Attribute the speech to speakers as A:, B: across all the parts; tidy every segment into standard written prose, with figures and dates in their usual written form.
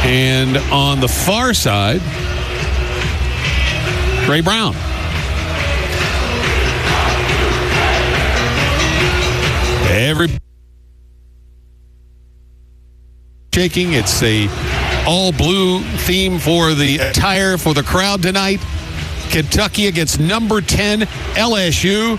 A: And on the far side, Trey Brown. Every shaking. It's a all blue theme for the attire for the crowd tonight. Kentucky against number 10 LSU.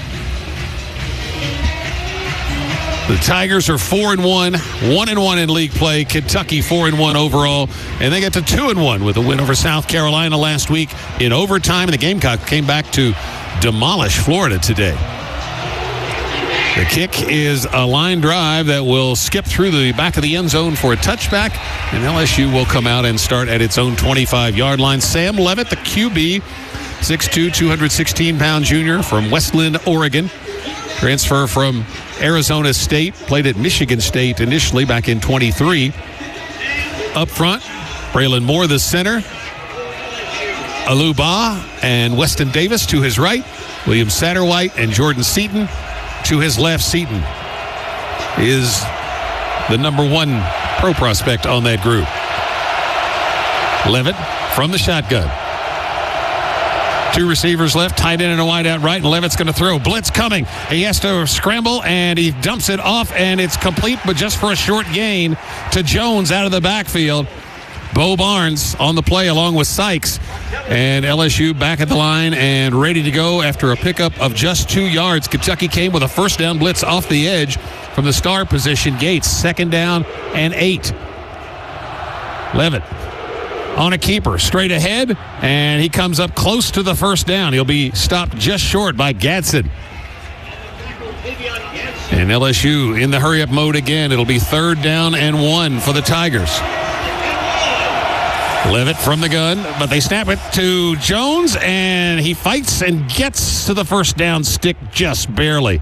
A: The Tigers are 4-1, 1-1 in league play. Kentucky 4-1 overall, and they get to 2-1 with a win over South Carolina last week in overtime. And the Gamecocks came back to demolish Florida today. The kick is a line drive that will skip through the back of the end zone for a touchback, and LSU will come out and start at its own 25-yard line. Sam Levitt, the QB, 6'2", 216-pound junior from Westland, Oregon. Transfer from Arizona State, played at Michigan State initially back in 23. Up front, Braylon Moore, the center. Aluba and Weston Davis to his right. William Satterwhite and Jordan Seaton to his left. Seaton is the number 1 pro prospect on that group. Levitt from the shotgun. 2 receivers left, tight end and a wide out right, and Levitt's going to throw. Blitz coming. He has to scramble, and he dumps it off, and it's complete, but just for a short gain to Jones out of the backfield. Bo Barnes on the play along with Sykes, and LSU back at the line and ready to go after a pickup of just 2 yards. Kentucky came with a first down blitz off the edge from the star position. Gates, 2nd down and 8. Levitt on a keeper, straight ahead, and he comes up close to the first down. He'll be stopped just short by Gadsden. And LSU in the hurry-up mode again. It'll be 3rd down and 1 for the Tigers. Levitt from the gun, but they snap it to Jones, and he fights and gets to the first down stick just barely.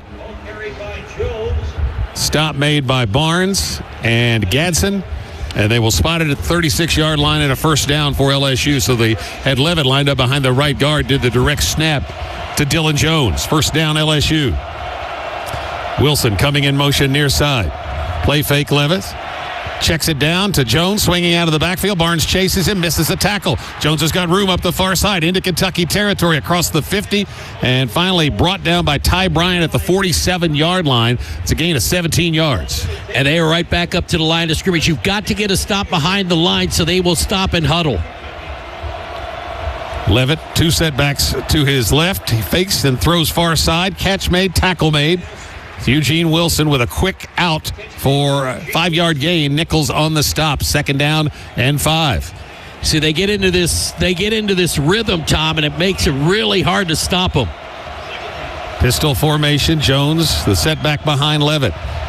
A: Stop made by Barnes and Gadsden. And they will spot it at the 36-yard line and a first down for LSU. So they had Levitt lined up behind the right guard, did the direct snap to Dylan Jones. First down, LSU. Wilson coming in motion near side. Play fake Levitt. Checks it down to Jones, swinging out of the backfield. Barnes chases him, misses a tackle. Jones has got room up the far side into Kentucky territory across the 50, and finally brought down by Ty Bryant at the 47-yard line. It's a gain of 17 yards.
B: And they are right back up to the line of scrimmage. You've got to get a stop behind the line so they will stop and huddle.
A: Levitt, 2 setbacks to his left. He fakes and throws far side. Catch made, tackle made. Eugene Wilson with a quick out for a 5-yard gain. Nichols on the stop. 2nd down and 5.
B: See, they get into this rhythm, Tom, and it makes it really hard to stop them.
A: Pistol formation. Jones, the setback behind Levitt.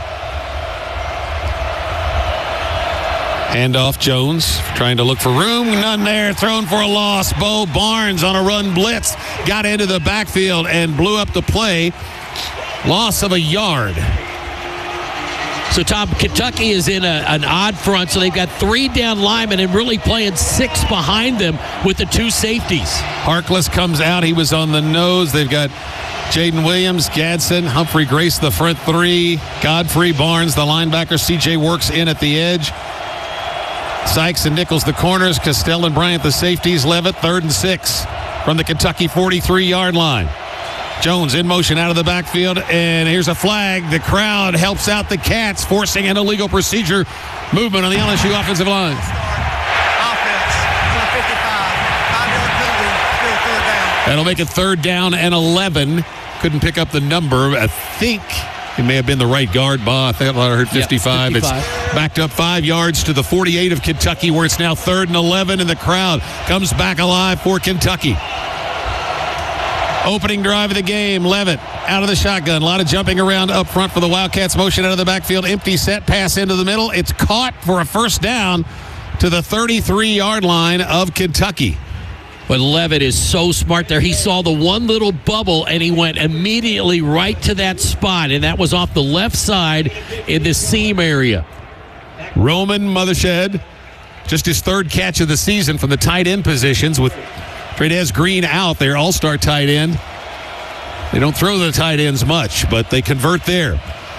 A: Handoff Jones, trying to look for room. None there. Thrown for a loss. Bo Barnes on a run blitz. Got into the backfield and blew up the play. Loss of a yard.
B: So, Tom, Kentucky is in an odd front, so they've got 3 down linemen and really playing 6 behind them with the 2 safeties.
A: Harkless comes out. He was on the nose. They've got Jaden Williams, Gadsden, Humphrey Grace, the front 3. Godfrey Barnes, the linebacker. C.J. Works in at the edge. Sykes and Nichols, the corners. Castell and Bryant, the safeties. Levitt, 3rd and 6 from the Kentucky 43-yard line. Jones in motion out of the backfield, and here's a flag. The crowd helps out the Cats, forcing an illegal procedure movement on the LSU offensive line.
C: Offense, 55, 5-yard penalty, still 3rd down.
A: That'll make it 3rd down and 11. Couldn't pick up the number. I think it may have been the right guard. I thought I heard 55.
B: Yep, 55.
A: It's backed up 5 yards to the 48 of Kentucky, where it's now 3rd and 11, and the crowd comes back alive for Kentucky. Opening drive of the game, Levitt out of the shotgun. A lot of jumping around up front for the Wildcats. Motion out of the backfield. Empty set, pass into the middle. It's caught for a first down to the 33-yard line of Kentucky.
B: But Levitt is so smart there. He saw the one little bubble, and he went immediately right to that spot, and that was off the left side in the seam area.
A: Roman Mothershed, just his 3rd catch of the season from the tight end positions with Tradez Green out, their all-star tight end. They don't throw the tight ends much, but they convert there.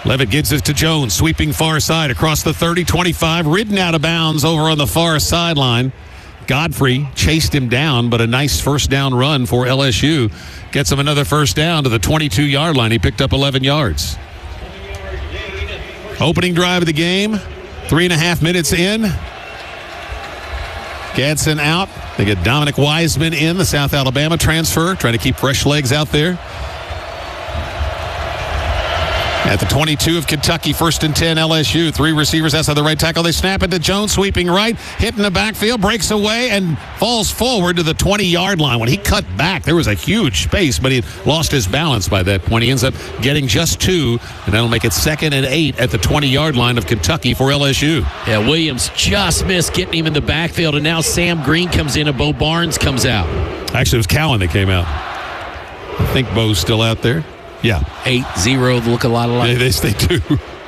A: Levitt gives it to Jones, sweeping far side across the 30-25, ridden out of bounds over on the far sideline. Godfrey chased him down, but a nice first down run for LSU. Gets him another first down to the 22-yard line. He picked up 11 yards. Opening drive of the game, 3.5 minutes in. Gadsden out. They get Dominic Wiseman in, the South Alabama transfer, trying to keep fresh legs out there. At the 22 of Kentucky, 1st and 10 LSU. 3 receivers outside the right tackle. They snap it to Jones, sweeping right, hitting the backfield, breaks away, and falls forward to the 20-yard line. When he cut back, there was a huge space, but he lost his balance by that point. He ends up getting just 2, and that'll make it 2nd and 8 at the 20-yard line of Kentucky for LSU.
B: Yeah, Williams just missed getting him in the backfield, and now Sam Green comes in and Bo Barnes comes out.
A: Actually, it was Cowan that came out. I think Bo's still out there. Yeah.
B: 8-0 look a lot alike.
A: They do.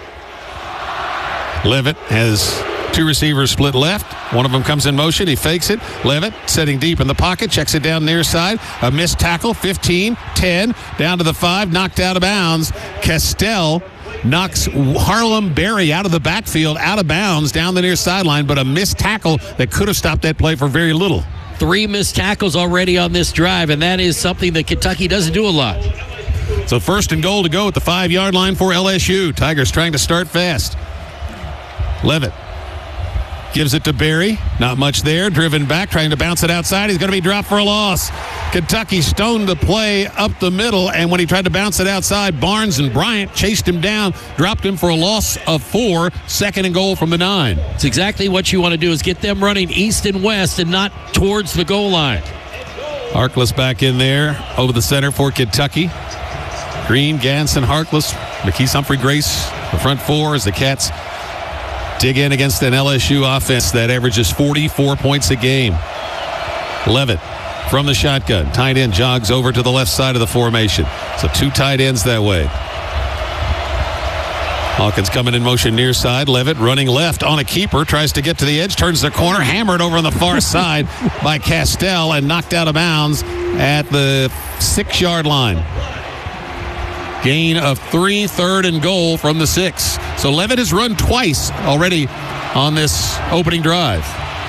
A: Levitt has 2 receivers split left. One of them comes in motion. He fakes it. Levitt setting deep in the pocket. Checks it down near side. A missed tackle. 15, 10. Down to the 5. Knocked out of bounds. Castell knocks Harlem Berry out of the backfield, out of bounds, down the near sideline. But a missed tackle that could have stopped that play for very little.
B: 3 missed tackles already on this drive, and that is something that Kentucky doesn't do a lot.
A: So 1st and goal to go at the 5-yard line for LSU. Tigers trying to start fast. Levitt gives it to Berry. Not much there. Driven back, trying to bounce it outside. He's going to be dropped for a loss. Kentucky stoned the play up the middle, and when he tried to bounce it outside, Barnes and Bryant chased him down, dropped him for a loss of 4. 2nd and goal from the 9.
B: It's exactly what you want to do, is get them running east and west and not towards the goal line.
A: Harkless back in there over the center for Kentucky. Green, Ganson, Harkless, McKees, Humphrey, Grace, the front 4 as the Cats dig in against an LSU offense that averages 44 points a game. Levitt from the shotgun. Tight end jogs over to the left side of the formation. So 2 tight ends that way. Hawkins coming in motion near side. Levitt running left on a keeper. Tries to get to the edge. Turns the corner. Hammered over on the far side by Castell and knocked out of bounds at the 6-yard line. Gain of 3, 3rd and goal from the 6. So Levitt has run twice already on this opening drive.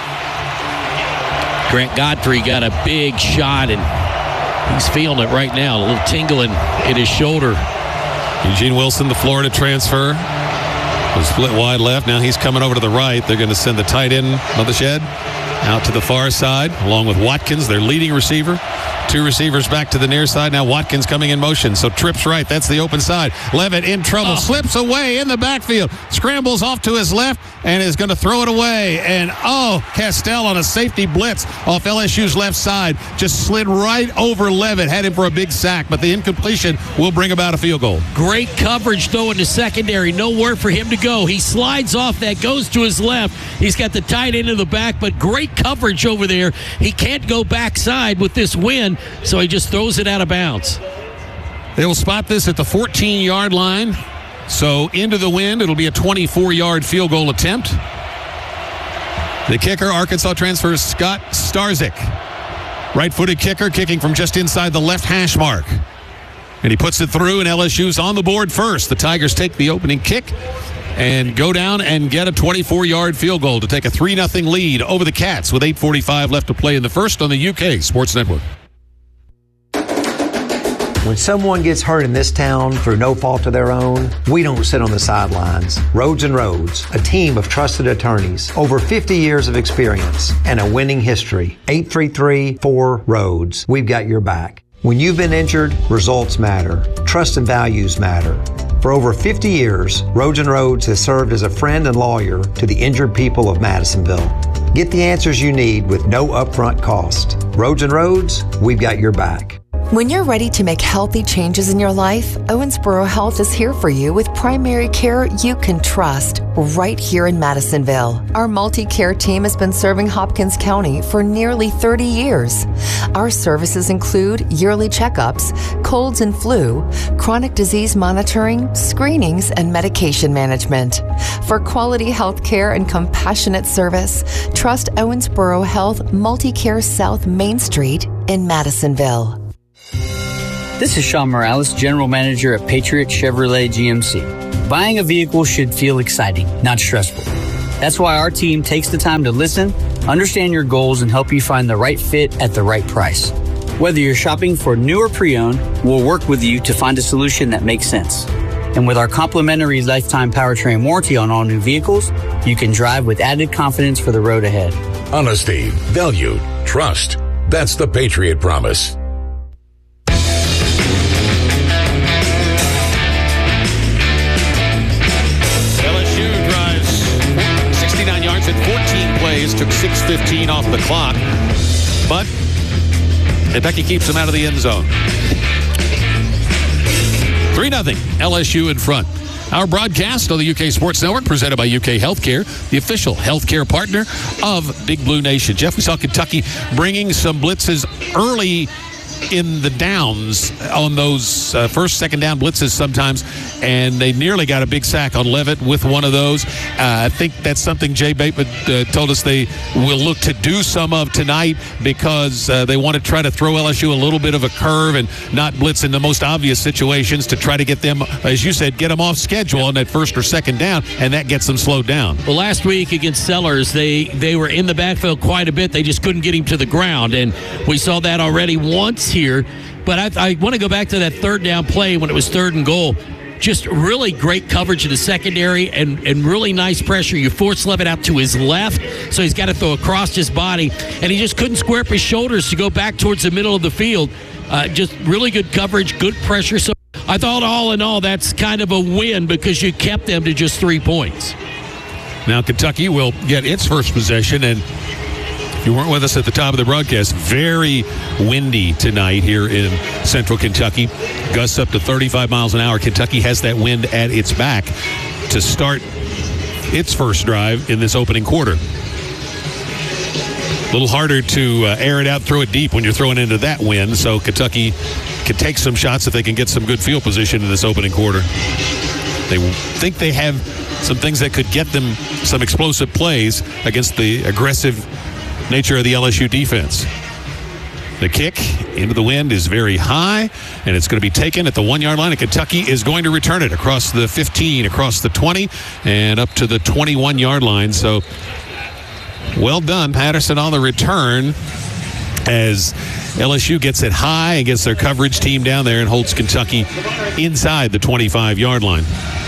B: Grant Godfrey got a big shot, and he's feeling it right now. A little tingling in his shoulder.
A: Eugene Wilson, the Florida transfer, was split wide left. Now he's coming over to the right. They're going to send the tight end of the shed out to the far side, along with Watkins, their leading receiver. 2 receivers back to the near side. Now Watkins coming in motion. So trips right. That's the open side. Levitt in trouble. Slips away in the backfield. Scrambles off to his left and is going to throw it away. And, Castell on a safety blitz off LSU's left side. Just slid right over Levitt. Had him for a big sack, but the incompletion will bring about a field goal.
B: Great coverage, though, in the secondary. Nowhere for him to go. He slides off that, goes to his left. He's got the tight end in the back, but great coverage over there. He can't go backside with this wind, so he just throws it out of bounds.
A: They will spot this at the 14-yard line. So into the wind, it'll be a 24-yard field goal attempt. The kicker, Arkansas transfer Scott Starzik. Right-footed kicker, kicking from just inside the left hash mark. And he puts it through, and LSU's on the board first. The Tigers take the opening kick and go down and get a 24-yard field goal to take a 3-0 lead over the Cats with 8:45 left to play in the first on the UK Sports Network.
D: When someone gets hurt in this town through no fault of their own, we don't sit on the sidelines. Rhodes and Rhodes, a team of trusted attorneys, over 50 years of experience, and a winning history. 833-4-RHODES. We've got your back. When you've been injured, results matter. Trust and values matter. For over 50 years, Rhodes and Rhodes has served as a friend and lawyer to the injured people of Madisonville. Get the answers you need with no upfront cost. Rhodes and Rhodes, we've got your back.
E: When you're ready to make healthy changes in your life, Owensboro Health is here for you with primary care you can trust right here in Madisonville. Our multi-care team has been serving Hopkins County for nearly 30 years. Our services include yearly checkups, colds and flu, chronic disease monitoring, screenings, and medication management. For quality health care and compassionate service, trust Owensboro Health Multi-Care South Main Street in Madisonville.
F: This is Sean Morales, General Manager at Patriot Chevrolet GMC. Buying a vehicle should feel exciting, not stressful. That's why our team takes the time to listen, understand your goals, and help you find the right fit at the right price. Whether you're shopping for new or pre-owned, we'll work with you to find a solution that makes sense. And with our complimentary lifetime powertrain warranty on all new vehicles, you can drive with added confidence for the road ahead.
G: Honesty, value, trust. That's the Patriot Promise.
A: LSU drives 69 yards at 14 plays, took 6:15 off the clock, but Kentucky keeps them out of the end zone. 3-0, LSU in front. Our broadcast on the UK Sports Network, presented by UK Healthcare, the official healthcare partner of Big Blue Nation. Jeff, we saw Kentucky bringing some blitzes early in the downs on those first, second down blitzes sometimes, and they nearly got a big sack on Levitt with one of those. I think that's something Jay Bateman told us they will look to do some of tonight because they want to try to throw LSU a little bit of a curve and not blitz in the most obvious situations to try to get them, as you said, get them off schedule on that first or second down, and that gets them slowed down.
B: Well, last week against Sellers, they were in the backfield quite a bit. They just couldn't get him to the ground, and we saw that already once here. But I want to go back to that third down play when it was 3rd and goal. Just really great coverage in the secondary and really nice pressure. You force Levitt out to his left, so he's got to throw across his body, and he just couldn't square up his shoulders to go back towards the middle of the field. Just really good coverage, good pressure. So I thought all in all that's kind of a win because you kept them to just 3 points.
A: Now Kentucky will get its first possession, and if you weren't with us at the top of the broadcast, very windy tonight here in central Kentucky. Gusts up to 35 miles an hour. Kentucky has that wind at its back to start its first drive in this opening quarter. A little harder to air it out, throw it deep when you're throwing into that wind, so Kentucky can take some shots if they can get some good field position in this opening quarter. They think they have some things that could get them some explosive plays against the aggressive nature of the LSU defense. The kick into the wind is very high, and it's going to be taken at the 1-yard line, and Kentucky is going to return it across the 15, across the 20, and up to the 21-yard line. So well done, Patterson, on the return as LSU gets it high and gets their coverage team down there and holds Kentucky inside the 25-yard line.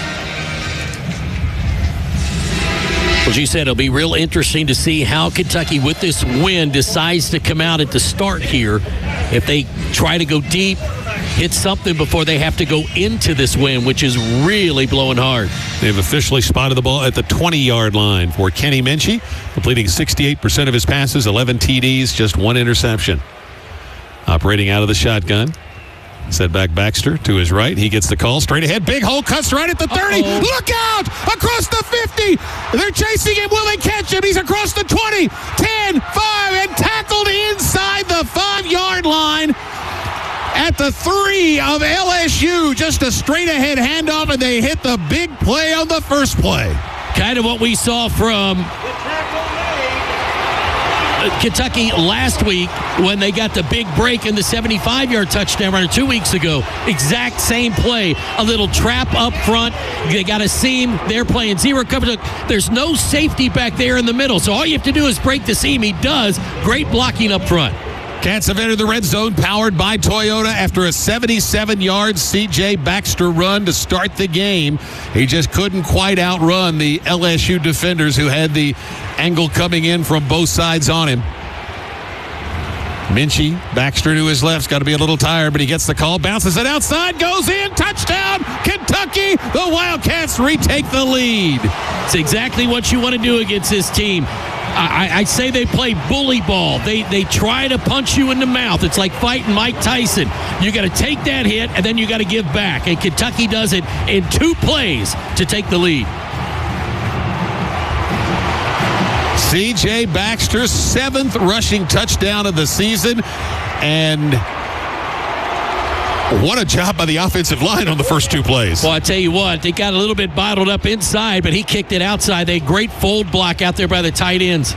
B: As you said, it'll be real interesting to see how Kentucky, with this win, decides to come out at the start here. If they try to go deep, hit something before they have to go into this win, which is really blowing hard.
A: They've officially spotted the ball at the 20-yard line for Kenny Minchie, completing 68% of his passes, 11 TDs, just 1 interception. Operating out of the shotgun. Set back Baxter to his right. He gets the call straight ahead. Big hole, cuts right at the 30. Look out! Across the 50. They're chasing him. Will they catch him? He's across the 20, 10, 5, and tackled inside the 5-yard line at the 3 of LSU. Just a straight ahead handoff, and they hit the big play on the first play.
B: Kind of what we saw from Kentucky last week when they got the big break in the 75-yard touchdown run 2 weeks ago. Exact same play. A little trap up front. They got a seam. They're playing zero coverage. There's no safety back there in the middle, so all you have to do is break the seam. He does. Great blocking up front.
A: Cats have entered the red zone, powered by Toyota, after a 77-yard C.J. Baxter run to start the game. He just couldn't quite outrun the LSU defenders who had the angle coming in from both sides on him. Minchie, Baxter to his left's got to be a little tired, but he gets the call, bounces it outside, goes in, touchdown, Kentucky. The Wildcats retake the lead.
B: It's exactly what you want to do against this team. I say they play bully ball. They try to punch you in the mouth. It's like fighting Mike Tyson. You got to take that hit, and then you got to give back. And Kentucky does it in 2 plays to take the lead.
A: C.J. Baxter's 7th rushing touchdown of the season, and what a job by the offensive line on the first 2 plays.
B: Well, I tell you what, they got a little bit bottled up inside, but he kicked it outside. They had great fold block out there by the tight ends.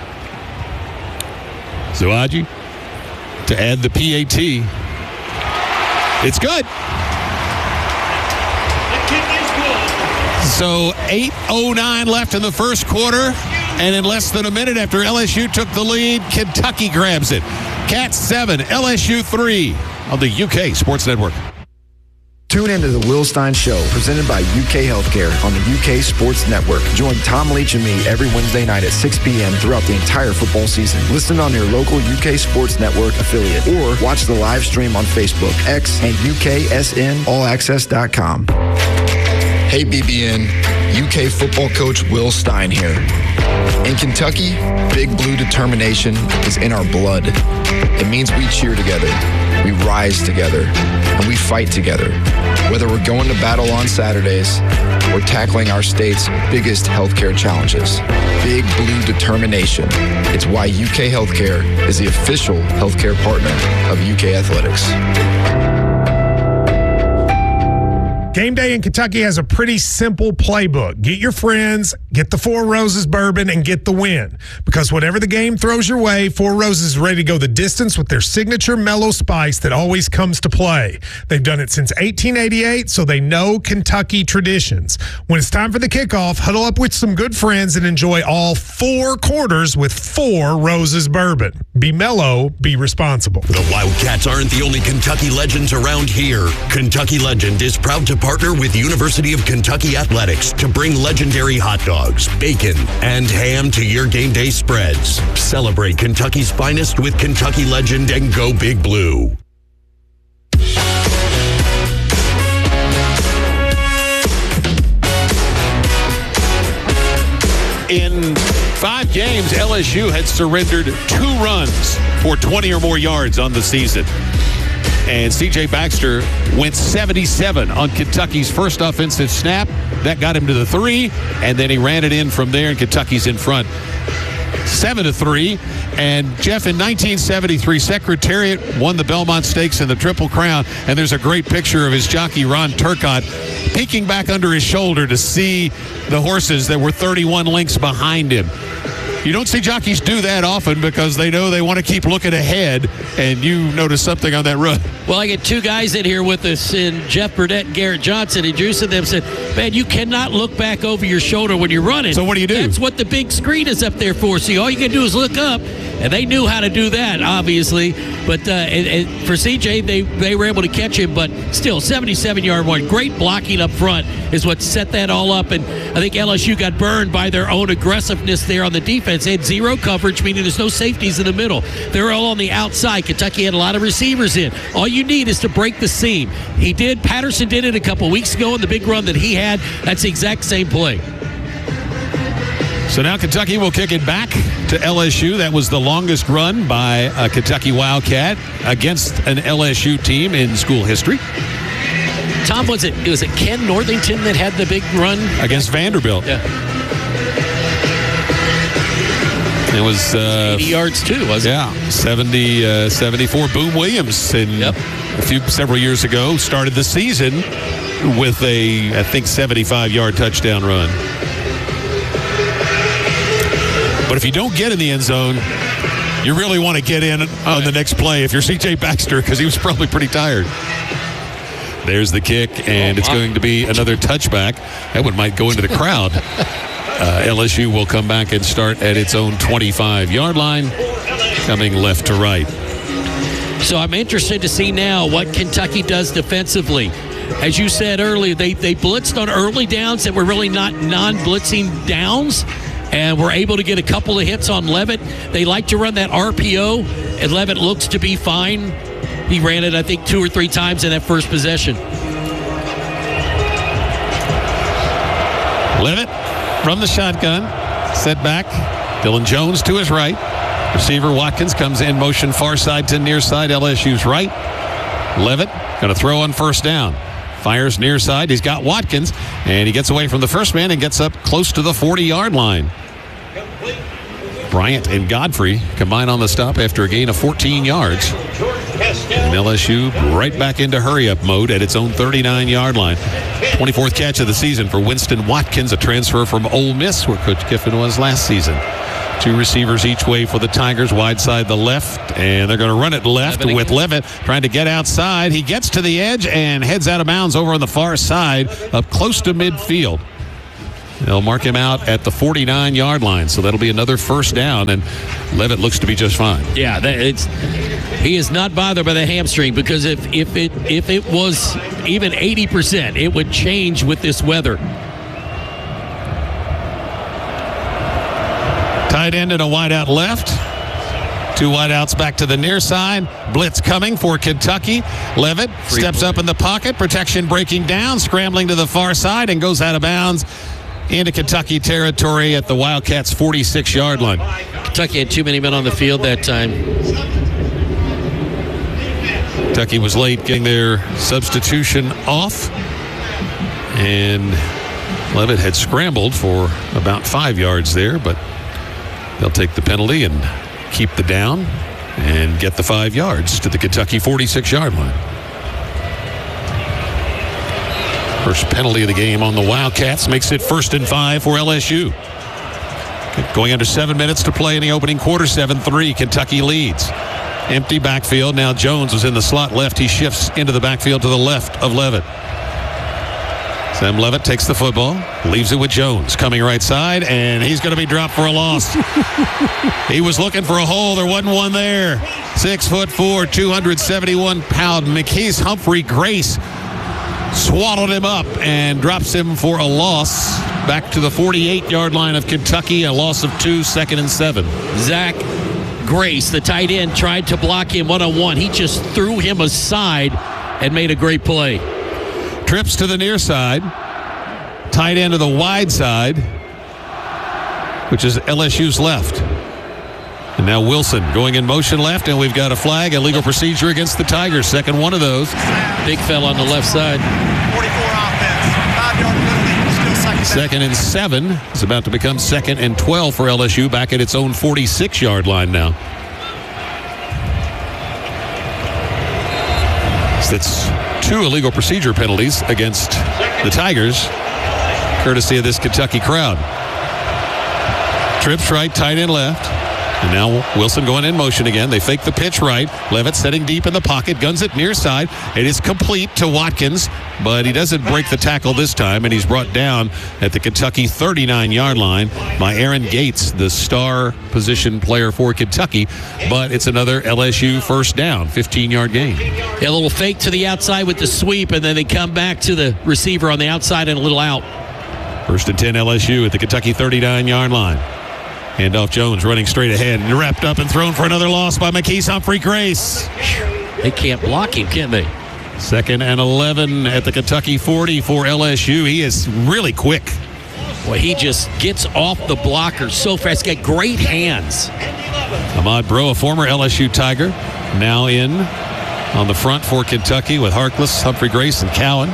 A: Zuaji to add the PAT. It's good. So 8:09 left in the first quarter, and in less than a minute after LSU took the lead, Kentucky grabs it. Cats 7, LSU 3 on the UK Sports Network.
H: Tune into the Will Stein Show, presented by UK Healthcare on the UK Sports Network. Join Tom Leach and me every Wednesday night at 6 p.m. throughout the entire football season. Listen on your local UK Sports Network affiliate or watch the live stream on Facebook, X, and UKSNAllAccess.com. Hey BBN, UK football coach Will Stein here. In Kentucky, Big Blue determination is in our blood. It means we cheer together, we rise together, and we fight together. Whether we're going to battle on Saturdays or tackling our state's biggest healthcare challenges. Big Blue determination. It's why UK Healthcare is the official healthcare partner of UK Athletics.
I: Game day in Kentucky has a pretty simple playbook. Get your friends, get the Four Roses bourbon, and get the win. Because whatever the game throws your way, Four Roses is ready to go the distance with their signature mellow spice that always comes to play. They've done it since 1888, so they know Kentucky traditions. When it's time for the kickoff, huddle up with some good friends and enjoy all 4 quarters with Four Roses bourbon. Be mellow, be responsible.
J: The Wildcats aren't the only Kentucky legends around here. Kentucky Legend is proud to partner with University of Kentucky Athletics to bring legendary hot dogs, bacon, and ham to your game day spreads. Celebrate Kentucky's finest with Kentucky Legend and go Big Blue.
A: In 5 games, LSU had surrendered 2 runs for 20 or more yards on the season. And C.J. Baxter went 77 on Kentucky's first offensive snap. That got him to the 3, and then he ran it in from there, and Kentucky's in front 7-3. And Jeff, in 1973, Secretariat won the Belmont Stakes and the Triple Crown, and there's a great picture of his jockey, Ron Turcotte, peeking back under his shoulder to see the horses that were 31 lengths behind him. You don't see jockeys do that often because they know they want to keep looking ahead, and you notice something on that run.
B: Well, I get 2 guys in here with us, and Jeff Burdett and Garrett Johnson, and Juice and them said, man, you cannot look back over your shoulder when you're running.
A: So what do you do?
B: That's what the big screen is up there for. So all you can do is look up, and they knew how to do that, obviously. But and for CJ, they were able to catch him, but still, 77-yard one. Great blocking up front is what set that all up, and I think LSU got burned by their own aggressiveness there on the defense. They had 0 coverage, meaning there's no safeties in the middle. They're all on the outside. Kentucky had a lot of receivers in. All you need is to break the seam. He did. Patterson did it a couple weeks ago in the big run that he had. That's the exact same play.
A: So now Kentucky will kick it back to LSU. That was the longest run by a Kentucky Wildcat against an LSU team in school history.
B: Tom, was it Ken Northington that had the big run?
A: Against Vanderbilt.
B: Yeah.
A: It was
B: 80 yards too, wasn't
A: it? 74. Boom Williams several years ago started the season with a, I think, 75-yard touchdown run. But if you don't get in the end zone, you really want to get in on the next play if you're C.J. Baxter, because he was probably pretty tired. There's the kick, and it's going to be another touchback. That one might go into the crowd. LSU will come back and start at its own 25-yard line, coming left to right.
B: So I'm interested to see now what Kentucky does defensively. As you said earlier, they blitzed on early downs that were really not non-blitzing downs, and were able to get a couple of hits on Levitt. They like to run that RPO, and Levitt looks to be fine. He ran it, I think, 2 or 3 times in that first possession.
A: Levitt from the shotgun, set back. Dylan Jones to his right. Receiver Watkins comes in motion far side to near side, LSU's right. Levitt going to throw on first down. Fires near side. He's got Watkins, and he gets away from the first man and gets up close to the 40-yard line. Bryant and Godfrey combine on the stop after a gain of 14 yards. And LSU right back into hurry-up mode at its own 39-yard line. 24th catch of the season for Winston Watkins, a transfer from Ole Miss, where Coach Kiffin was last season. 2 receivers each way for the Tigers, wide side the left, and they're going to run it left with Levitt trying to get outside. He gets to the edge and heads out of bounds over on the far side, up close to midfield. They'll mark him out at the 49-yard line, so that'll be another first down, and Levitt looks to be just fine.
B: Yeah, he is not bothered by the hamstring, because if it was even 80%, it would change with this weather.
A: Tight end and a wideout left. Two wideouts back to the near side. Blitz coming for Kentucky. Levitt steps up in the pocket. Protection breaking down. Scrambling to the far side and goes out of bounds into Kentucky territory at the Wildcats' 46-yard line.
B: Kentucky had too many men on the field that time.
A: Kentucky was late getting their substitution off. And Levitt had scrambled for about 5 yards there, but they'll take the penalty and keep the down and get the 5 yards to the Kentucky 46-yard line. First penalty of the game on the Wildcats makes it 1st and 5 for LSU. Going under 7 minutes to play in the opening quarter, 7-3. Kentucky leads. Empty backfield. Now Jones was in the slot left. He shifts into the backfield to the left of Levitt. Sam Levitt takes the football, leaves it with Jones coming right side, and he's going to be dropped for a loss. He was looking for a hole. There wasn't one there. 6'4", 271-pound McKees Humphrey Grace swallowed him up and drops him for a loss back to the 48-yard line of Kentucky. A loss of 2, 2nd and 7.
B: Zach Grace, the tight end, tried to block him one-on-one. He just threw him aside and made a great play.
A: Trips to the near side. Tight end to the wide side, which is LSU's left. And now Wilson going in motion left, and we've got a flag, illegal procedure against the Tigers. Second one of those.
B: Big fella on the left side.
C: 44 offense. 5-yard penalty. Still second
A: 2nd and 7. It's about to become 2nd and 12 for LSU, back at its own 46-yard line now. So that's 2 illegal procedure penalties against the Tigers, courtesy of this Kentucky crowd. Trips right, tight end left. And now Wilson going in motion again. They fake the pitch right. Levitt setting deep in the pocket, guns it near side. It is complete to Watkins, but he doesn't break the tackle this time, and he's brought down at the Kentucky 39-yard line by Aaron Gates, the star position player for Kentucky. But it's another LSU first down, 15-yard gain.
B: A little fake to the outside with the sweep, and then they come back to the receiver on the outside and a little out.
A: 1st and 10 LSU at the Kentucky 39-yard line. Handoff Jones running straight ahead and wrapped up and thrown for another loss by McKees Humphrey Grace.
B: They can't block him, can they?
A: 2nd and 11 at the Kentucky 40 for LSU. He is really quick.
B: Well, he just gets off the blocker so fast. He's got great hands.
A: Ahmad Bro, a former LSU Tiger, now in on the front for Kentucky with Harkless, Humphrey Grace, and Cowan.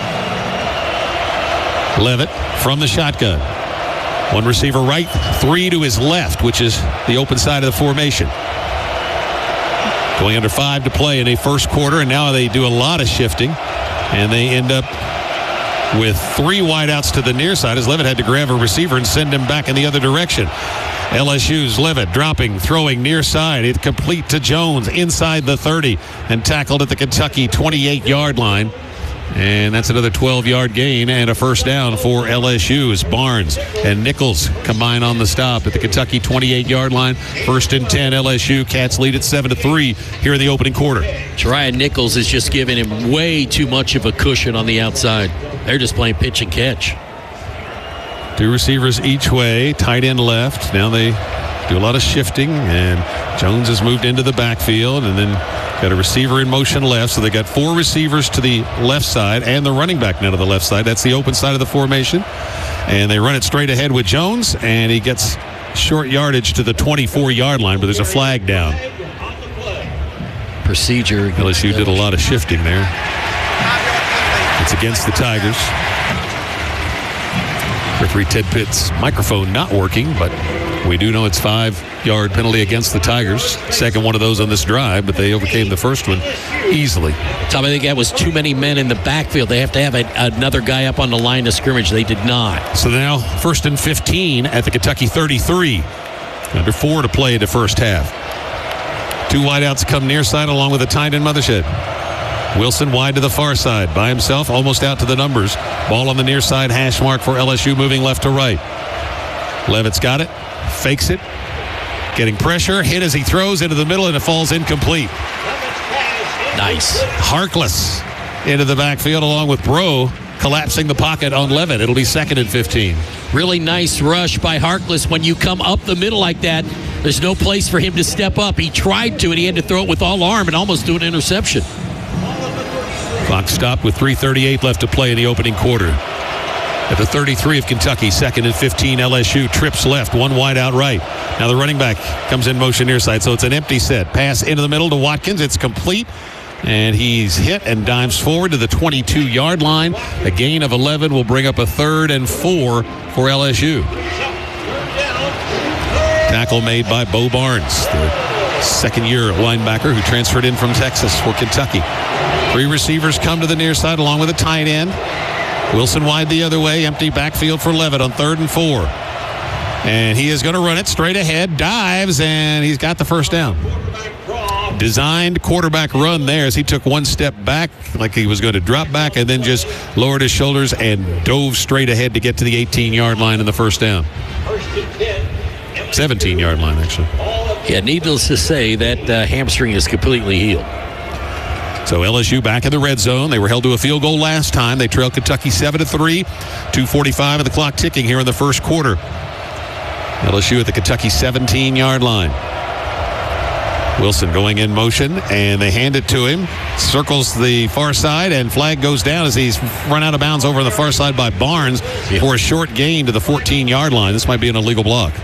A: Levitt from the shotgun. One receiver right, 3 to his left, which is the open side of the formation. Going under 5 to play in a first quarter, and now they do a lot of shifting, and they end up with 3 wideouts to the near side as Levitt had to grab a receiver and send him back in the other direction. LSU's Levitt dropping, throwing near side. It complete to Jones inside the 30 and tackled at the Kentucky 28-yard line. And that's another 12-yard gain and a first down for LSU as Barnes and Nichols combine on the stop at the Kentucky 28-yard line. 1st and 10 LSU. Cats lead at 7-3 here in the opening quarter.
B: Tryon Nichols is just giving him way too much of a cushion on the outside. They're just playing pitch and catch.
A: 2 receivers each way, tight end left. Now they do a lot of shifting, and Jones has moved into the backfield, and then got a receiver in motion left, so they got 4 receivers to the left side and the running back now to the left side. That's the open side of the formation. And they run it straight ahead with Jones, and he gets short yardage to the 24-yard line, but there's a flag down.
B: Procedure.
A: LSU did a lot of shifting there. It's against the Tigers. Referee Ted Pitt's microphone not working, but we do know it's 5-yard penalty against the Tigers. Second one of those on this drive, but they overcame the first one easily.
B: Tom, I think that was too many men in the backfield. They have to have another guy up on the line of scrimmage. They did not.
A: So now 1st and 15 at the Kentucky 33. Under 4 to play in the first half. 2 wideouts come near side along with a tight end Mothershed. Wilson wide to the far side. By himself, almost out to the numbers. Ball on the near side, hash mark for LSU, moving left to right. Levitt's got it. Fakes it. Getting pressure. Hit as he throws into the middle, and it falls incomplete.
B: Nice.
A: Harkless into the backfield along with Bro, collapsing the pocket on Levitt. It'll be 2nd and 15.
B: Really nice rush by Harkless. When you come up the middle like that, there's no place for him to step up. He tried to, and he had to throw it with all arm and almost do an interception.
A: Clock stopped with 3:38 left to play in the opening quarter. At the 33 of Kentucky, 2nd and 15, LSU trips left, one wide out right. Now the running back comes in motion near side, so it's an empty set. Pass into the middle to Watkins. It's complete. And he's hit and dives forward to the 22-yard line. A gain of 11 will bring up a 3rd and 4 for LSU. Tackle made by Bo Barnes, the second-year linebacker who transferred in from Texas for Kentucky. 3 receivers come to the near side along with a tight end. Wilson wide the other way. Empty backfield for Levitt on 3rd and 4. And he is going to run it straight ahead. Dives, and he's got the first down. Designed quarterback run there as he took one step back like he was going to drop back and then just lowered his shoulders and dove straight ahead to get to the 18-yard line in the first down. 17-yard line, actually.
B: Yeah, needless to say, that hamstring is completely healed.
A: So LSU back in the red zone. They were held to a field goal last time. They trailed Kentucky 7-3. 2:45 of the clock ticking here in the first quarter. LSU at the Kentucky 17-yard line. Wilson going in motion, and they hand it to him. Circles the far side, and flag goes down as he's run out of bounds over on the far side by Barnes for a short gain to the 14-yard line. This might be an illegal block.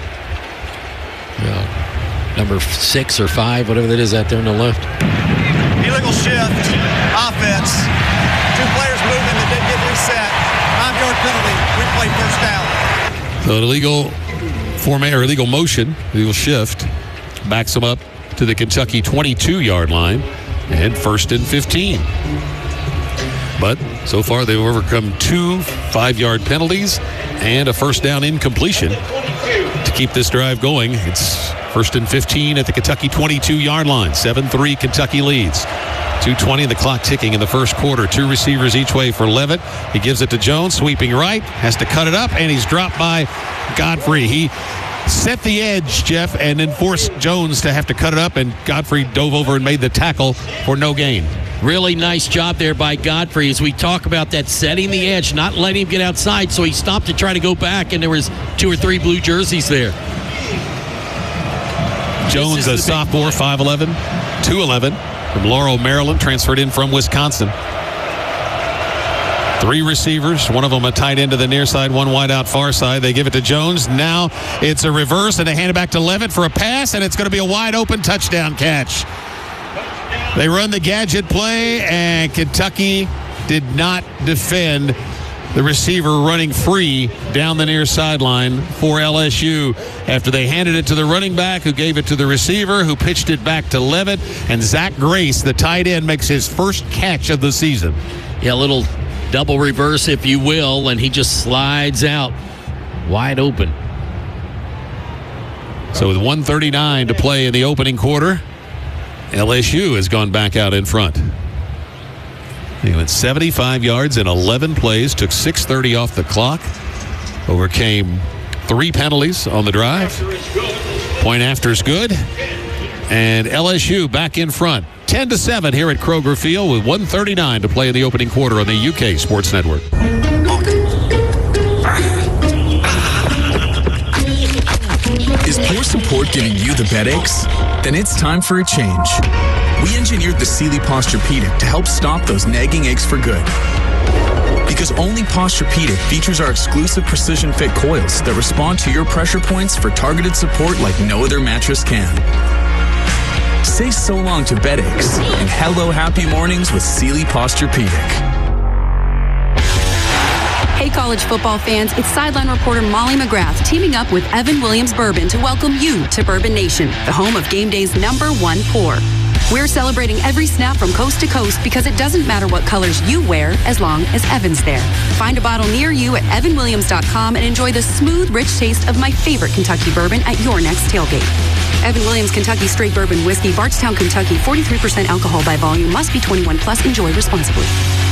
B: Yeah. Number 6 or 5, whatever that is out there on the left.
C: Illegal shift, offense. 2 players moving that didn't get reset. 5-yard penalty, replay first down.
A: So an illegal motion, illegal shift, backs him up to the Kentucky 22-yard line and 1st and 15. But so far they've overcome 2 5-yard penalties and a first down incompletion to keep this drive going. It's 1st and 15 at the Kentucky 22-yard line. 7-3 Kentucky leads. 2:20, the clock ticking in the first quarter. 2 receivers each way for Levitt. He gives it to Jones, sweeping right, has to cut it up, and he's dropped by Godfrey. He set the edge, Jeff, and then forced Jones to have to cut it up, and Godfrey dove over and made the tackle for no gain.
B: Really nice job there by Godfrey as we talk about that, setting the edge, not letting him get outside, so he stopped to try to go back, and there was 2 or 3 blue jerseys there.
A: Jones, a sophomore, 5'11", 211, from Laurel, Maryland, transferred in from Wisconsin. 3 receivers, one of them a tight end to the near side, 1 wide out far side. They give it to Jones. Now it's a reverse, and they hand it back to Levitt for a pass, and it's going to be a wide open touchdown catch. They run the gadget play, and Kentucky did not defend the receiver running free down the near sideline for LSU after they handed it to the running back, who gave it to the receiver, who pitched it back to Levitt, and Zach Grace, the tight end, makes his first catch of the season.
B: Yeah, a little double reverse, if you will, and he just slides out wide open.
A: So with 1:39 to play in the opening quarter, LSU has gone back out in front. He went 75 yards in 11 plays, took 6:30 off the clock, overcame 3 penalties on the drive. Point after is good, and LSU back in front. 10-7 here at Kroger Field with 1:39 to play in the opening quarter on the UK Sports Network.
K: Is poor support giving you the bed aches? Then it's time for a change. We engineered the Sealy Posturepedic to help stop those nagging aches for good. Because only Posturepedic features our exclusive precision fit coils that respond to your pressure points for targeted support like no other mattress can. Say so long to bed aches and hello happy mornings with Sealy Posturepedic.
L: Hey, college football fans, it's sideline reporter Molly McGrath teaming up with Evan Williams Bourbon to welcome you to Bourbon Nation, the home of game day's #1 pour. We're celebrating every snap from coast to coast because it doesn't matter what colors you wear as long as Evan's there. Find a bottle near you at evanwilliams.com and enjoy the smooth, rich taste of my favorite Kentucky bourbon at your next tailgate. Evan Williams Kentucky Straight Bourbon Whiskey, Bardstown, Kentucky. 43% alcohol by volume. Must be 21 plus. Enjoy responsibly.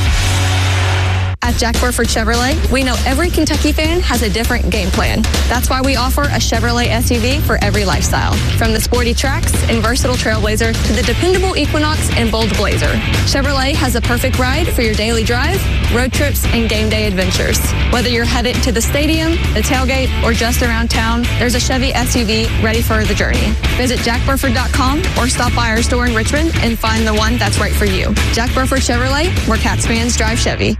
M: At Jack Burford Chevrolet, we know every Kentucky fan has a different game plan. That's why we offer a Chevrolet SUV for every lifestyle. From the sporty Trax and versatile Trailblazer to the dependable Equinox and bold Blazer. Chevrolet has a perfect ride for your daily drive, road trips, and game day adventures. Whether you're headed to the stadium, the tailgate, or just around town, there's a Chevy SUV ready for the journey. Visit jackburford.com or stop by our store in Richmond and find the one that's right for you. Jack Burford Chevrolet, where Cats fans drive Chevy.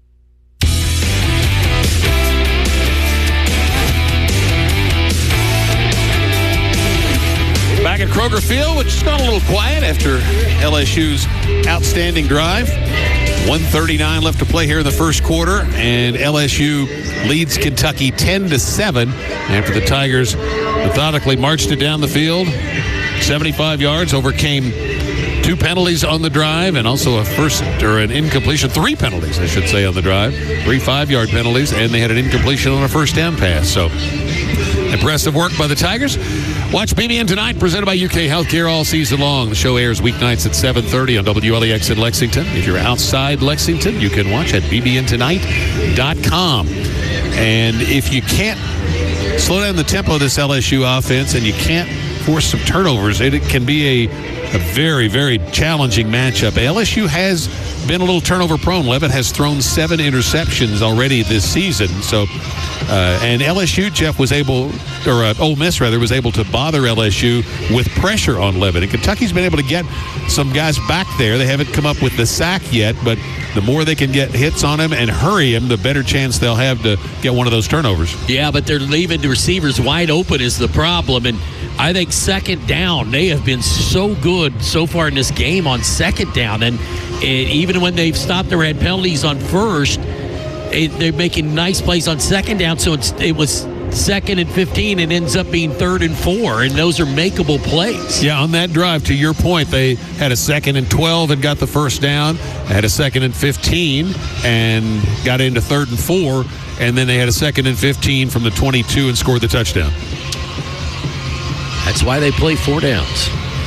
A: Back at Kroger Field, which has gone a little quiet after LSU's outstanding drive. 1:39 left to play here in the first quarter, and LSU leads Kentucky 10-7 after the Tigers methodically marched it down the field. 75 yards, overcame 2 penalties on the drive, and also an incompletion. 3 penalties, I should say, on the drive. 3 5-yard penalties, and they had an incompletion on a first down pass. So impressive work by the Tigers. Watch BBN Tonight, presented by UK Healthcare all season long. The show airs weeknights at 7:30 on WLEX in Lexington. If you're outside Lexington, you can watch at bbntonight.com. And if you can't slow down the tempo of this LSU offense and you can't force some turnovers, it can be a very, very challenging matchup. LSU has been a little turnover prone. Levitt has thrown 7 interceptions already this season. So, and LSU, Jeff, was able, or Ole Miss rather, was able to bother LSU with pressure on Levitt. And Kentucky's been able to get some guys back there. They haven't come up with the sack yet, but the more they can get hits on him and hurry him, the better chance they'll have to get one of those turnovers.
B: Yeah, but they're leaving the receivers wide open is the problem. And I think second down, they have been so good so far in this game on second down. And even when they've stopped or had penalties on first, they're making nice plays on second down. So it was 2nd and 15 and ends up being 3rd and 4, and those are makeable plays.
A: Yeah, on that drive, to your point, they had a 2nd and 12 and got the first down, had a 2nd and 15 and got into 3rd and 4, and then they had a 2nd and 15 from the 22 and scored the touchdown.
B: That's why they play 4 downs.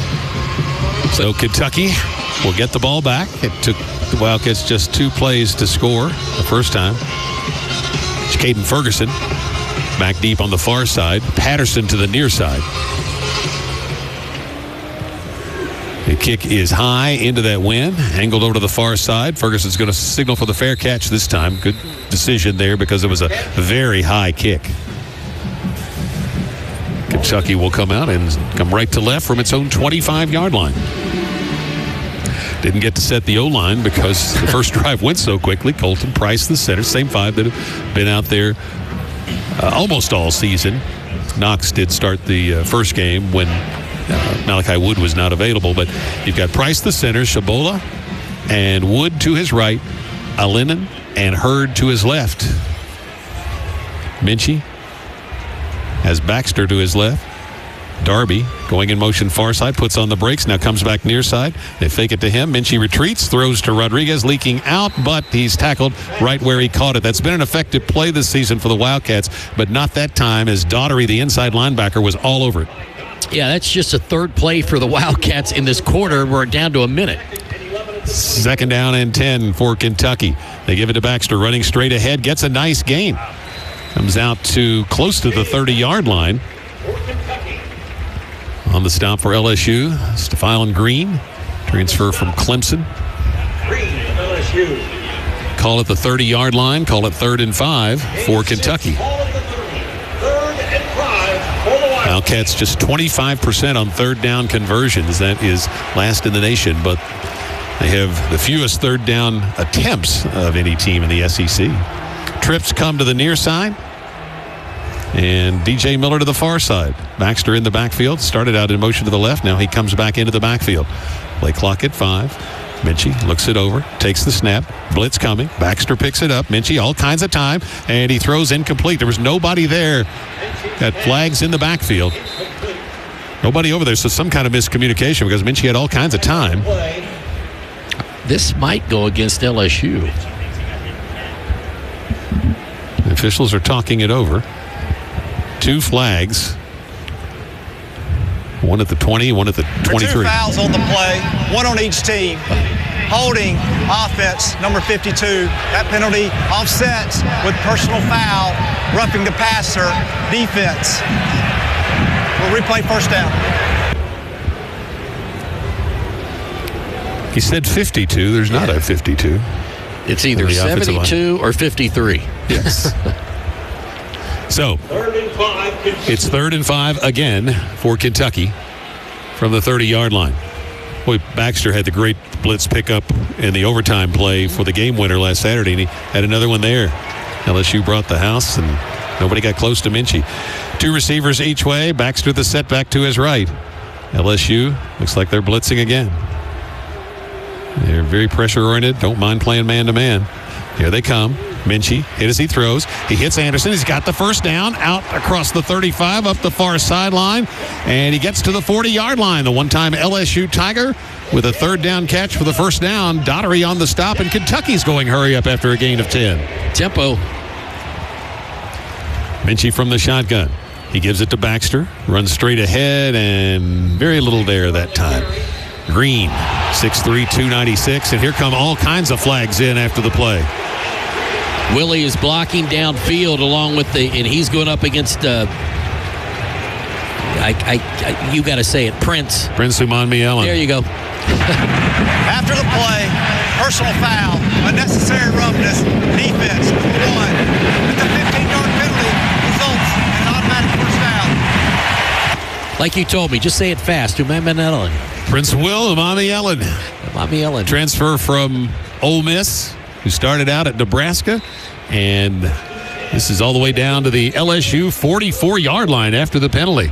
A: So Kentucky will get the ball back. It took the Wildcats just 2 plays to score the first time. It's Caden Ferguson back deep on the far side. Patterson to the near side. The kick is high into that wind, angled over to the far side. Ferguson's going to signal for the fair catch this time. Good decision there because it was a very high kick. Kentucky will come out and come right to left from its own 25-yard line. Didn't get to set the O-line because the first drive went so quickly. Colton Price, the center, same 5 that have been out there almost all season. Knox did start the first game when Malachi Wood was not available, but you've got Price, the center, Shabola, and Wood to his right, Alinen and Hurd to his left. Minchie has Baxter to his left. Darby going in motion far side, puts on the brakes, now comes back near side. They fake it to him. Minchie retreats, throws to Rodriguez, leaking out, but he's tackled right where he caught it. That's been an effective play this season for the Wildcats, but not that time as Daughtery, the inside linebacker, was all over it.
B: Yeah, that's just a 3rd play for the Wildcats in this quarter. We're down to a minute.
A: 2nd down and 10 for Kentucky. They give it to Baxter, running straight ahead, gets a nice gain. Comes out to close to the 30-yard line. On the stop for LSU, Stephon Green, transfer from Clemson. Call it the 30-yard line, call it 3rd and 5 for Kentucky. Wildcats just 25% on 3rd down conversions. That is last in the nation, but they have the fewest 3rd down attempts of any team in the SEC. Trips come to the near side. And DJ Miller to the far side. Baxter in the backfield. Started out in motion to the left. Now he comes back into the backfield. Play clock at 5. Minchie looks it over. Takes the snap. Blitz coming. Baxter picks it up. Minchie all kinds of time. And he throws incomplete. There was nobody there. Got flags in the backfield. Nobody over there. So some kind of miscommunication because Minchie had all kinds of time.
B: This might go against LSU.
A: The officials are talking it over. 2 flags. One at the 20, one at the 23.
C: 2 fouls on the play, one on each team. Holding offense, number 52. That penalty offsets with personal foul, roughing the passer, defense. We'll replay first down.
A: He said 52. There's not a 52.
B: It's either 72 or 53.
A: Yes. So, it's 3rd and 5 again for Kentucky from the 30-yard line. Boy, Baxter had the great blitz pickup in the overtime play for the game winner last Saturday, and he had another one there. LSU brought the house, and nobody got close to Minchie. 2 receivers each way. Baxter the setback to his right. LSU looks like they're blitzing again. They're very pressure-oriented. Don't mind playing man-to-man. Here they come. Minchie hit as he throws. He hits Anderson. He's got the first down out across the 35 up the far sideline, and he gets to the 40-yard line. The one-time LSU Tiger with a 3rd down catch for the first down. Daugherty on the stop, and Kentucky's going hurry up after a gain of 10.
B: Tempo.
A: Minchie from the shotgun. He gives it to Baxter. Runs straight ahead, and very little there that time. Green, 6'3", 296, and here come all kinds of flags in after the play.
B: Willie is blocking downfield along with and he's going up against, you got to say it, Prince
A: Umanmielen.
B: There you go.
C: After the play, personal foul, unnecessary roughness, defense, number 1. With the 15-yard penalty, results in an automatic first down.
B: Like you told me, just say it fast. Umanmielen.
A: Prince Will Umanmielen. Transfer from Ole Miss, who started out at Nebraska, and this is all the way down to the LSU 44-yard line after the penalty.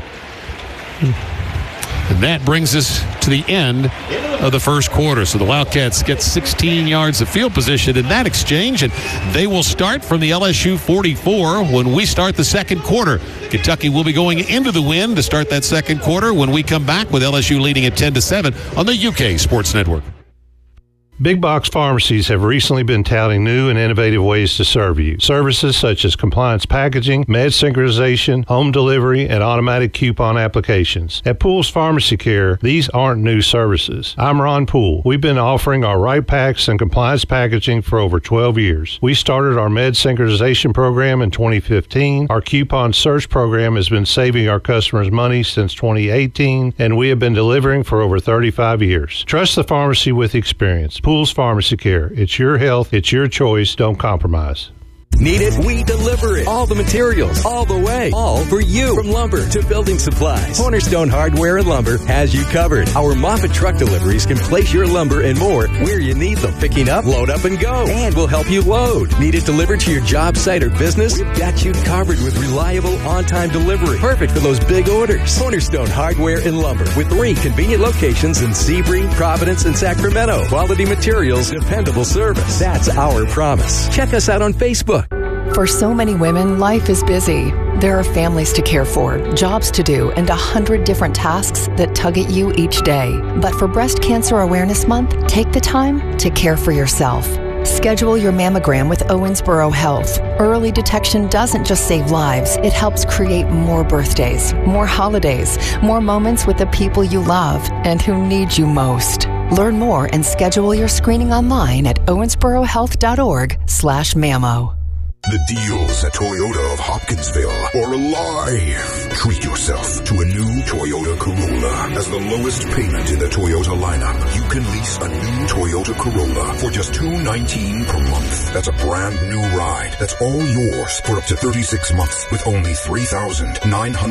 A: And that brings us to the end of the first quarter. So the Wildcats get 16 yards of field position in that exchange, and they will start from the LSU 44 when we start the second quarter. Kentucky will be going into the wind to start that second quarter when we come back with LSU leading at 10-7 on the UK Sports Network.
N: Big box pharmacies have recently been touting new and innovative ways to serve you. Services such as compliance packaging, med synchronization, home delivery, and automatic coupon applications. At Poole's Pharmacy Care, these aren't new services. I'm Ron Poole. We've been offering our right packs and compliance packaging for over 12 years. We started our med synchronization program in 2015. Our coupon search program has been saving our customers money since 2018, and we have been delivering for over 35 years. Trust the pharmacy with experience. Poole's Pharmacy Care. It's your health. It's your choice. Don't compromise.
O: Need it? We deliver it. All the materials, all the way, all for you. From lumber to building supplies, Cornerstone Hardware and Lumber has you covered. Our Moffett truck deliveries can place your lumber and more where you need them. Picking up, load up, and go. And we'll help you load. Need it delivered to your job site or business? We've got you covered with reliable, on-time delivery. Perfect for those big orders. Cornerstone Hardware and Lumber with 3 convenient locations in Sebring, Providence, and Sacramento. Quality materials, dependable service. That's our promise. Check us out on Facebook.
E: For so many women, life is busy. There are families to care for, jobs to do, and 100 different tasks that tug at you each day. But for Breast Cancer Awareness Month, take the time to care for yourself. Schedule your mammogram with Owensboro Health. Early detection doesn't just save lives, it helps create more birthdays, more holidays, more moments with the people you love and who need you most. Learn more and schedule your screening online at owensborohealth.org/mammo.
P: The deals at Toyota of Hopkinsville are alive. Treat yourself to a new Toyota Corolla. As the lowest payment in the Toyota lineup, you can lease a new Toyota Corolla for just $219 per month. That's a brand new ride. That's all yours for up to 36 months with only $3,999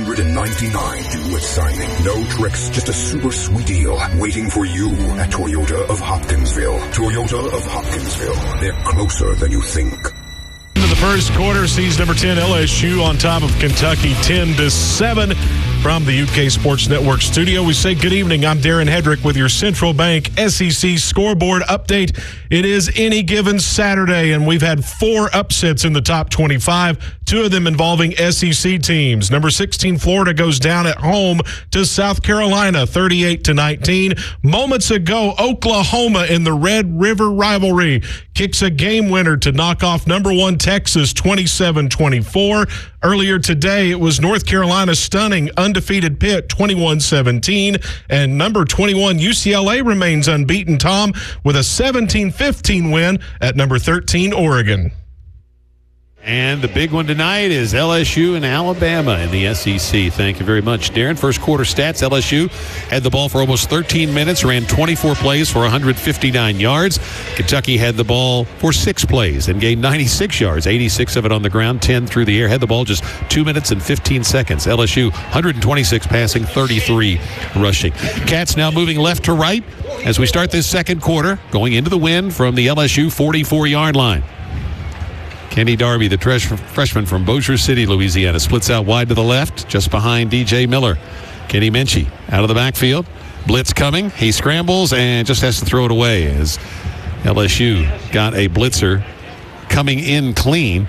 P: due at signing. No tricks, just a super sweet deal waiting for you at Toyota of Hopkinsville. Toyota of Hopkinsville. They're closer than you think.
I: Into the first quarter sees number 10 LSU on top of Kentucky 10-7 from the UK Sports Network studio. We say good evening. I'm Darren Hedrick with your Central Bank SEC scoreboard update. It is any given Saturday, and we've had 4 upsets in the top 25. two of them involving SEC teams. Number 16, Florida goes down at home to South Carolina, 38-19. Moments ago, Oklahoma in the Red River rivalry kicks a game winner to knock off number 1 Texas 27-24. Earlier today, it was North Carolina stunning undefeated Pitt 21-17, and number 21 UCLA remains unbeaten, Tom, with a 17-15 win at number 13 Oregon.
A: And the big one tonight is LSU and Alabama in the SEC. Thank you very much, Darren. First quarter stats, LSU had the ball for almost 13 minutes, ran 24 plays for 159 yards. Kentucky had the ball for 6 plays and gained 96 yards, 86 of it on the ground, 10 through the air. Had the ball just 2 minutes and 15 seconds. LSU, 126 passing, 33 rushing. Cats now moving left to right as we start this second quarter, going into the win from the LSU 44-yard line. Kenny Darby, the freshman from Bossier City, Louisiana, splits out wide to the left, just behind DJ Miller. Kenny Minchie out of the backfield. Blitz coming. He scrambles and just has to throw it away as LSU got a blitzer coming in clean.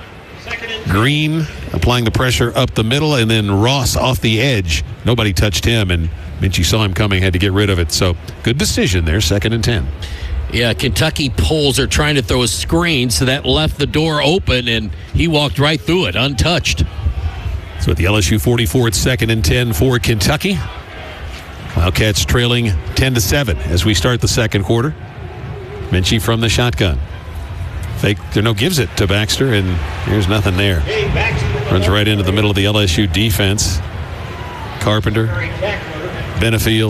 A: Green applying the pressure up the middle, and then Ross off the edge. Nobody touched him, and Minchie saw him coming, had to get rid of it. So good decision there, 2nd and 10.
B: Yeah, Kentucky pulls are trying to throw a screen, so that left the door open, and he walked right through it, untouched.
A: So at the LSU 44, it's 2nd and 10 for Kentucky. Wildcats trailing 10-7 as we start the second quarter. Minchie from the shotgun. Fake, gives it to Baxter, and there's nothing there. Runs right into the middle of the LSU defense. Carpenter, Benefield,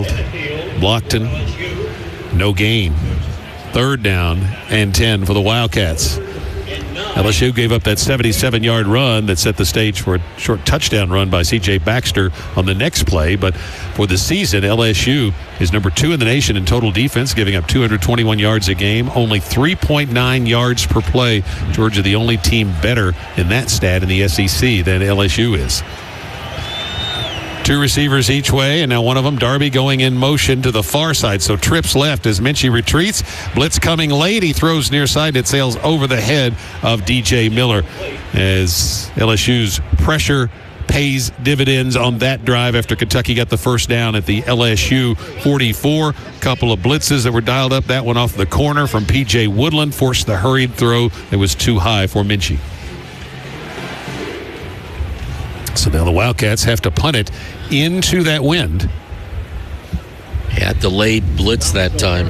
A: Blockton, no gain. 3rd down and 10 for the Wildcats. LSU gave up that 77-yard run that set the stage for a short touchdown run by C.J. Baxter on the next play. But for the season, LSU is number 2 in the nation in total defense, giving up 221 yards a game, only 3.9 yards per play. Georgia, the only team better in that stat in the SEC than LSU is. 2 receivers each way, and now one of them, Darby, going in motion to the far side. So trips left as Minchie retreats. Blitz coming late. He throws near side. It sails over the head of DJ Miller as LSU's pressure pays dividends on that drive after Kentucky got the first down at the LSU 44. Couple of blitzes that were dialed up. That one off the corner from P.J. Woodland forced the hurried throw that was too high for Minchie. So now the Wildcats have to punt it into that wind.
B: Yeah, delayed blitz that time.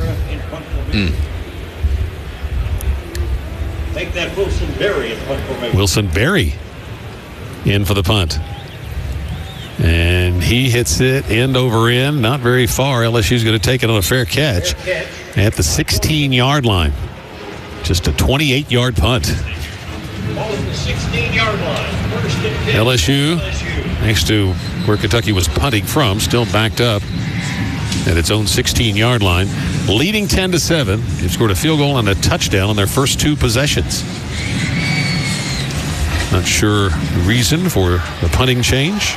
Q: Take that Wilson Berry in punt formation.
A: Wilson Berry in for the punt. And he hits it end over end, not very far. LSU's going to take it on a fair catch at the 16-yard line. Just a 28-yard punt.
Q: Ball at the 16-yard line. First and 10.
A: LSU, next to where Kentucky was punting from, still backed up at its own 16-yard line, leading 10-7. They've scored a field goal and a touchdown on their first 2 possessions. Not sure the reason for the punting change,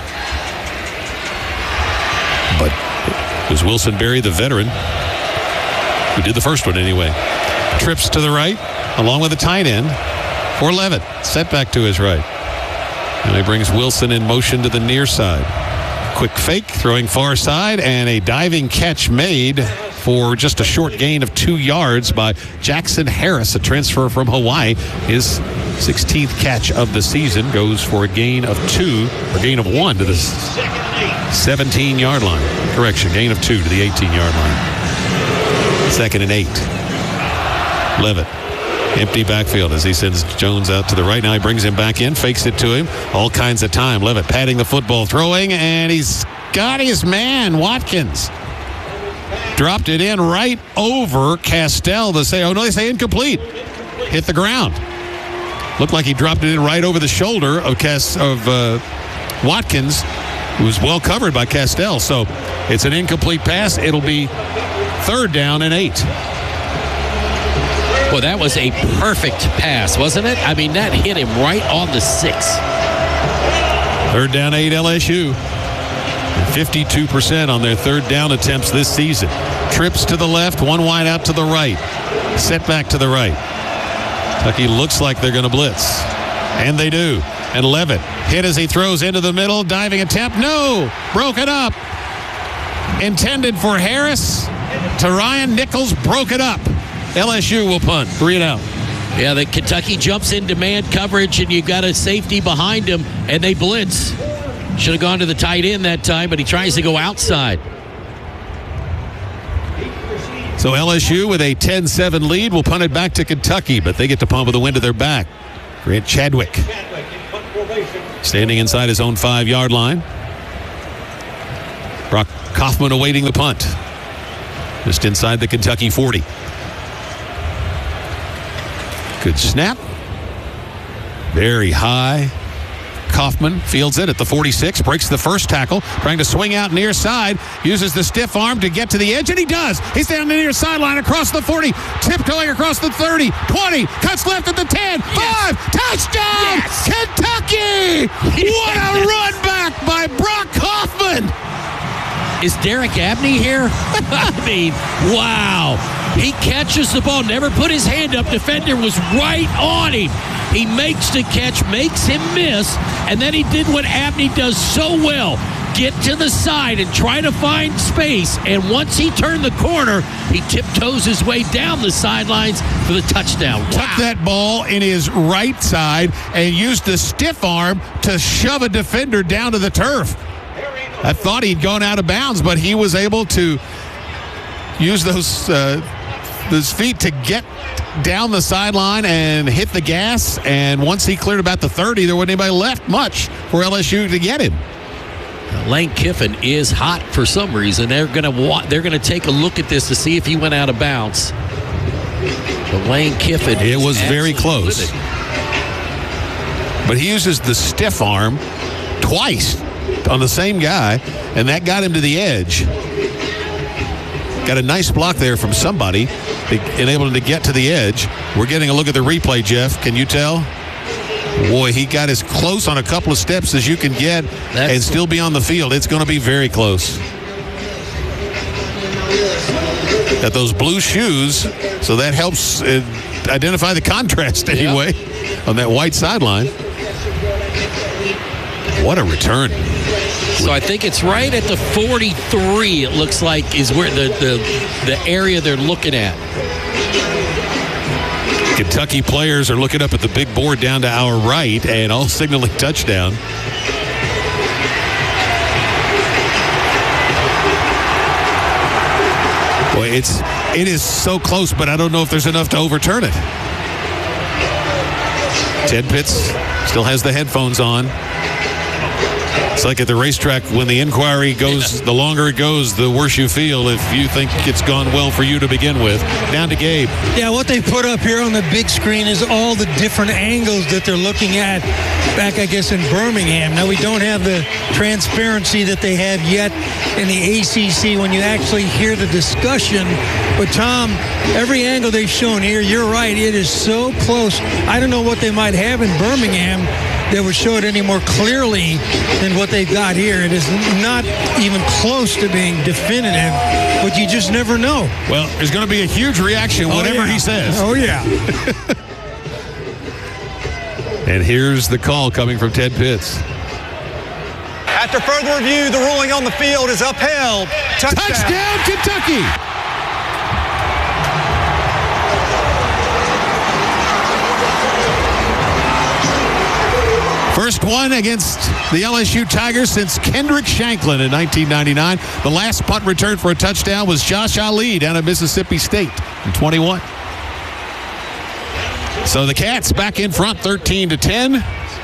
A: but it was Wilson Berry, the veteran, who did the first one anyway. Trips to the right, along with the tight end for Levitt. Set back to his right. And he brings Wilson in motion to the near side. Quick fake, throwing far side, and a diving catch made for just a short gain of 2 yards by Jackson Harris, a transfer from Hawaii. His 16th catch of the season goes for a gain of 2, or gain of 1 to the 17-yard line. Correction, gain of 2 to the 18-yard line. 2nd and 8. Levitt. Empty backfield as he sends Jones out to the right. Now he brings him back in, fakes it to him. All kinds of time. Levitt patting the football, throwing, and he's got his man, Watkins. Dropped it in right over Castell. They say incomplete. Hit the ground. Looked like he dropped it in right over the shoulder of Watkins, who was well covered by Castell. So it's an incomplete pass. It'll be 3rd down and 8.
B: Well, that was a perfect pass, wasn't it? I mean, that hit him right on the 6.
A: 3rd down 8 LSU. 52% on their 3rd down attempts this season. Trips to the left, one wide out to the right. Set back to the right. Kentucky looks like they're going to blitz. And they do. and 11. Hit as he throws into the middle. Diving attempt. No. Broken up. Intended for Harris. To Ryan Nichols. Broke it up. LSU will punt. 3 and out.
B: Yeah, the Kentucky jumps into man coverage, and you've got a safety behind him, and they blitz. Should have gone to the tight end that time, but he tries to go outside.
A: So LSU with a 10-7 lead will punt it back to Kentucky, but they get to punt with the wind to their back. Grant Chadwick standing inside his own 5-yard line. Brock Kaufman awaiting the punt. Just inside the Kentucky 40. Good snap. Very high. Kaufman fields it at the 46, breaks the first tackle, trying to swing out near side, uses the stiff arm to get to the edge, and he does. He's down the near sideline across the 40, tiptoeing across the 30, 20, cuts left at the 10, 5, touchdown! Yes. Kentucky! What a run back by Brock Kaufman!
B: Is Derek Abney here? I mean, wow. He catches the ball, never put his hand up. Defender was right on him. He makes the catch, makes him miss, and then he did what Abney does so well. Get to the side and try to find space, and once he turned the corner, he tiptoes his way down the sidelines for the touchdown.
A: Wow. Took that ball in his right side and used the stiff arm to shove a defender down to the turf. I thought he'd gone out of bounds, but he was able to use those feet to get down the sideline and hit the gas. And once he cleared about the 30, there wasn't anybody left much for LSU to get him.
B: Lane Kiffin is hot for some reason. They're going to take a look at this to see if he went out of bounds. But Lane Kiffin,
A: it was very close. But he uses the stiff arm twice on the same guy, and that got him to the edge. Got a nice block there from somebody, enabled him to get to the edge. We're getting a look at the replay, Jeff. Can you tell? Boy, he got as close on a couple of steps as you can get and still be on the field. It's going to be very close. Got those blue shoes, so that helps identify the contrast anyway on that white sideline. What a return.
B: So I think it's right at the 43, it looks like, is where the area they're looking at.
A: Kentucky players are looking up at the big board down to our right and all signaling touchdown. Boy, it is so close, but I don't know if there's enough to overturn it. Ted Pitts still has the headphones on. It's like at the racetrack when the inquiry goes, the longer it goes, the worse you feel if you think it's gone well for you to begin with. Down to Gabe.
R: Yeah, what they put up here on the big screen is all the different angles that they're looking at back, I guess, in Birmingham. Now, we don't have the transparency that they have yet in the ACC when you actually hear the discussion. But, Tom, every angle they've shown here, you're right, it is so close. I don't know what they might have in Birmingham that would show it any more clearly than what they've got here. It is not even close to being definitive, but you just never know.
A: Well, there's going to be a huge reaction whatever he says.
R: Oh, yeah.
A: And here's the call coming from Ted Pitts.
C: After further review, the ruling on the field is upheld.
A: Touchdown Kentucky! First one against the LSU Tigers since Kendrick Shanklin in 1999. The last punt return for a touchdown was Josh Ali down at Mississippi State in 21. So the Cats back in front 13-10.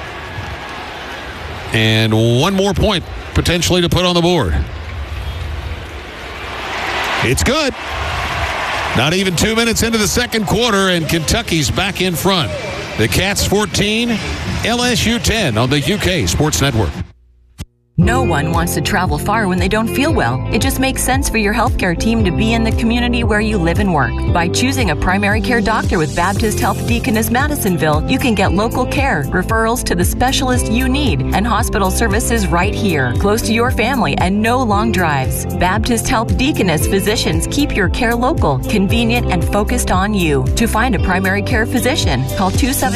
A: And one more point potentially to put on the board. It's good. Not even 2 minutes into the second quarter, and Kentucky's back in front. The Cats 14, LSU 10 on the UK Sports Network.
S: No one wants to travel far when they don't feel well. It just makes sense for your healthcare team to be in the community where you live and work. By choosing a primary care doctor with Baptist Health Deaconess Madisonville, you can get local care, referrals to the specialist you need, and hospital services right here, close to your family and no long drives. Baptist Health Deaconess physicians keep your care local, convenient, and focused on you. To find a primary care physician, call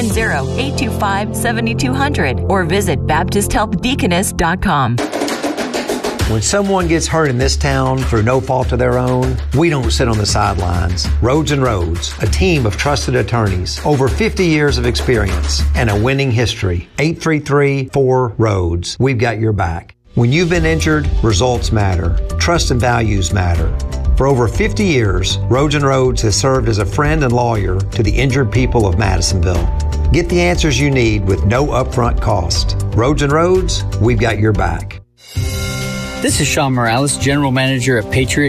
S: 270-825-7200 or visit BaptistHealthDeaconess.com.
D: When someone gets hurt in this town through no fault of their own, we don't sit on the sidelines. Rhodes and Rhodes, a team of trusted attorneys, over 50 years of experience, and a winning history. 833-4-RHODES. We've got your back. When you've been injured, results matter. Trust and values matter. For over 50 years, Rhodes and Rhodes has served as a friend and lawyer to the injured people of Madisonville. Get the answers you need with no upfront cost. Rhodes and Rhodes, we've got your back.
F: This is Sean Morales, General Manager at Patriot